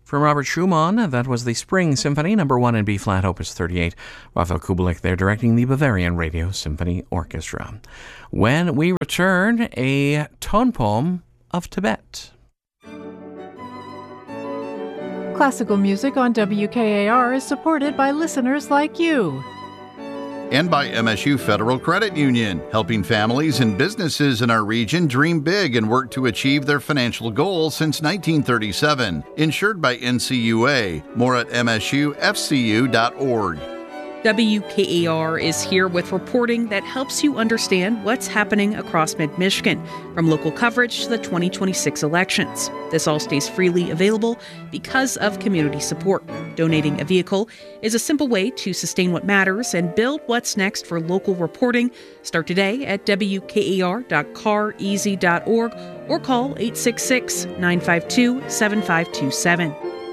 From Robert Schumann, that was the Spring Symphony, number 1 in B-flat, Opus 38. Raphael Kubelik there directing the Bavarian Radio Symphony Orchestra. When we return, a tone poem of Tibet. Classical music on WKAR is supported by listeners like you. And by MSU Federal Credit Union, helping families and businesses in our region dream big and work to achieve their financial goals since 1937. Insured by NCUA. More at msufcu.org. WKAR is here with reporting that helps you understand what's happening across mid-Michigan, from local coverage to the 2026 elections. This all stays freely available because of community support. Donating a vehicle is a simple way to sustain what matters and build what's next for local reporting. Start today at wkar.careasy.org or call 866-952-7527.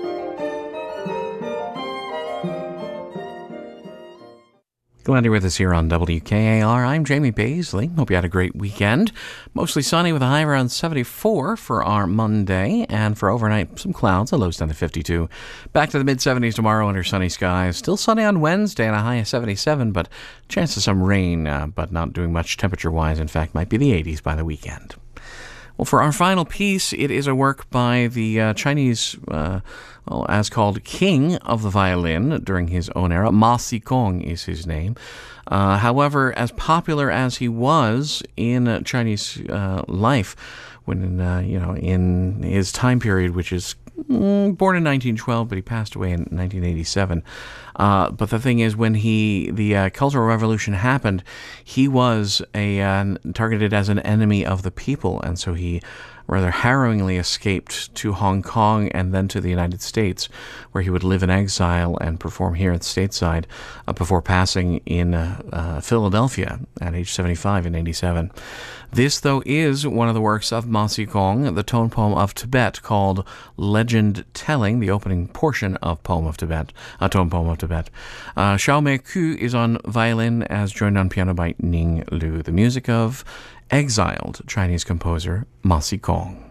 Glad you're with us here on WKAR. I'm Jamie Baisley. Hope you had a great weekend. Mostly sunny with a high around 74 for our Monday. And for overnight, some clouds, a lows down to 52. Back to the mid-70s tomorrow under sunny skies. Still sunny on Wednesday and a high of 77, but chance of some rain, but not doing much temperature-wise. In fact, might be the 80s by the weekend. Well, for our final piece, it is a work by the Chinese, as called King of the Violin during his own era. Ma Xikong is his name. However, as popular as he was in Chinese life, when in his time period, which is born in 1912, but he passed away in 1987. But the thing is, when the Cultural Revolution happened, he was targeted as an enemy of the people, and so he rather harrowingly escaped to Hong Kong and then to the United States, where he would live in exile and perform here at stateside before passing in Philadelphia at age 75 in 87. This, though, is one of the works of Ma Xikong, the tone poem of Tibet, called Legend Telling, the opening portion of Tone Poem of Tibet. Xiao Mei Ku is on violin, as joined on piano by Ning Lu. The music of exiled Chinese composer Ma Xikong.